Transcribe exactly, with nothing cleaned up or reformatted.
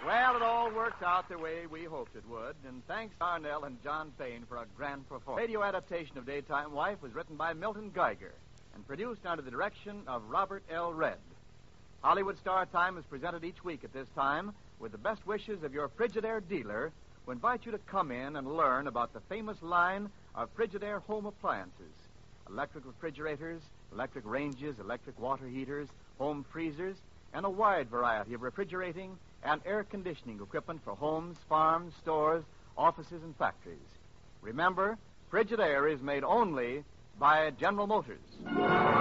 Well, it all worked out the way we hoped it would, and thanks to Arnell and John Payne for a grand performance. Radio adaptation of Daytime Wife was written by Milton Geiger and produced under the direction of Robert L. Redd. Hollywood Star Time is presented each week at this time with the best wishes of your Frigidaire dealer, who invite you to come in and learn about the famous line of Frigidaire home appliances. Electric refrigerators, electric ranges, electric water heaters, home freezers, and a wide variety of refrigerating and air conditioning equipment for homes, farms, stores, offices, and factories. Remember, Frigidaire is made only by General Motors.